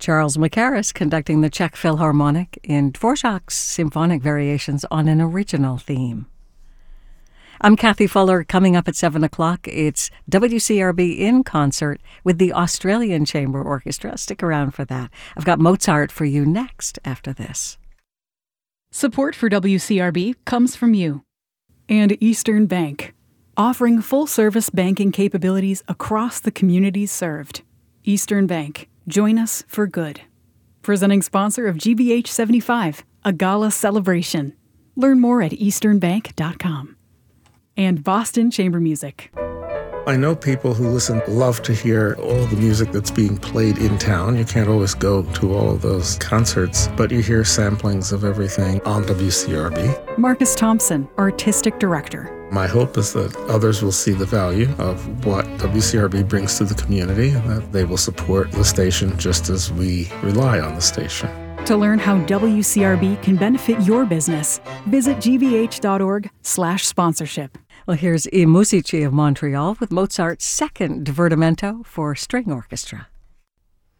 Charles Mackerras conducting the Czech Philharmonic in Dvorak's symphonic variations on an original theme. I'm Kathy Fuller. Coming up at 7 o'clock, it's WCRB in concert with the Australian Chamber Orchestra. Stick around for that. I've got Mozart for you next after this. Support for WCRB comes from you and Eastern Bank, offering full-service banking capabilities across the communities served. Eastern Bank. Join us for good. Presenting sponsor of GBH 75, a gala celebration. Learn more at easternbank.com. And Boston Chamber Music. I know people who love to hear all the music that's being played in town. You can't always go to all of those concerts, but you hear samplings of everything on WCRB. Marcus Thompson, Artistic Director. My hope is that others will see the value of what WCRB brings to the community and that they will support the station just as we rely on the station. To learn how WCRB can benefit your business, visit gbh.org/sponsorship. Well, here's I Musici of Montreal with Mozart's second Divertimento for string orchestra.